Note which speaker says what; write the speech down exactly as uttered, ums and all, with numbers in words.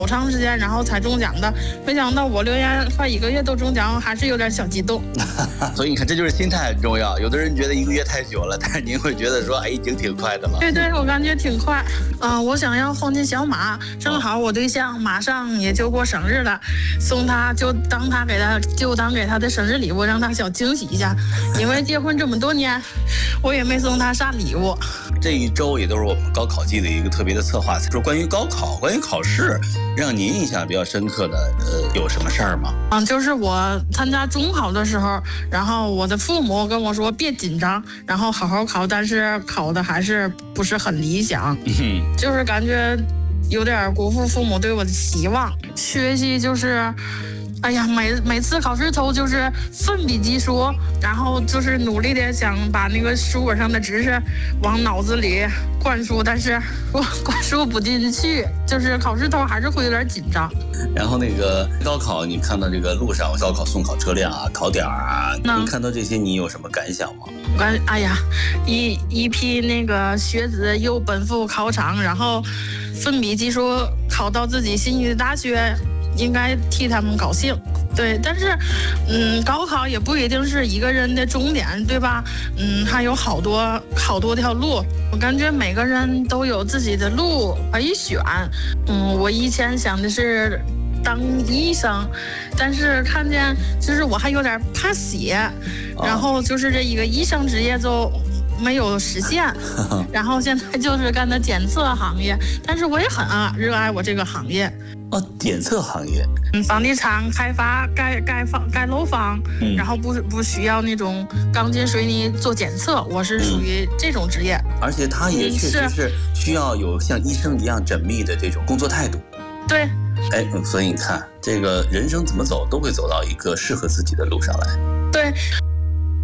Speaker 1: 好长时间，然后才中奖的，没想到我留言快一个月都中奖，还是有点小激动。
Speaker 2: 所以你看，这就是心态很重要。有的人觉得一个月太久了，但是您会觉得说，哎，已经挺快的了。
Speaker 1: 对对，我感觉挺快。啊、呃，我想要黄金小马，正好我对象马上也就过生日了，送他就当他给他就当给他的生日礼物，让他小惊喜一下。因为结婚这么多年，我也没送他啥礼物。
Speaker 2: 这一周也都是我们高考季的一个特别的策划，说关于高考，关于考试，让您印象比较深刻的，呃，有什么事儿吗？
Speaker 1: 嗯，就是我参加中考的时候，然后我的父母跟我说别紧张，然后好好考，但是考的还是不是很理想，
Speaker 2: 嗯，
Speaker 1: 就是感觉有点辜负父母对我的期望。学习就是。哎呀，每每次考试头就是奋笔疾书，然后就是努力的想把那个书本上的知识往脑子里灌输，但是我灌输不进去，就是考试头还是会有点紧张。
Speaker 2: 然后那个高考，你看到这个路上高考送考车辆啊、考点啊，你看到这些，你有什么感想吗？
Speaker 1: 感哎呀，一一批那个学子又奔赴考场，然后奋笔疾书考到自己心仪的大学。应该替他们高兴，对，但是，嗯，高考也不一定是一个人的终点，对吧？嗯，还有好多好多条路，我感觉每个人都有自己的路可以选。嗯，我以前想的是当医生，但是看见就是我还有点怕血，然后就是这一个医生职业就没有实现，然后现在就是干的检测行业，但是我也很啊热爱我这个行业。
Speaker 2: 哦，检测行业，
Speaker 1: 嗯，房地产开发盖盖房盖楼房，嗯，然后不不需要那种钢筋水泥做检测，我是属于这种职业，
Speaker 2: 而且它也确实是需要有像医生一样缜密的这种工作态度。
Speaker 1: 对，
Speaker 2: 哎，所以你看，这个人生怎么走，都会走到一个适合自己的路上来。
Speaker 1: 对。